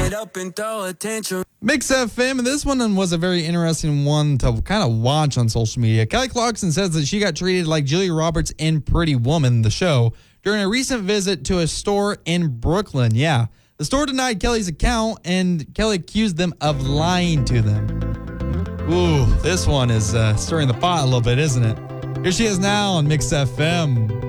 it up and throw attention. Mix FM, and this one was a very interesting one to kind of watch on social media. Kelly Clarkson says that she got treated like Julia Roberts in Pretty Woman, the show, during a recent visit to a store in Brooklyn. Yeah, the store denied Kelly's account, and Kelly accused them of lying to them. Ooh, this one is stirring the pot a little bit, isn't it? Here she is now on Mix FM.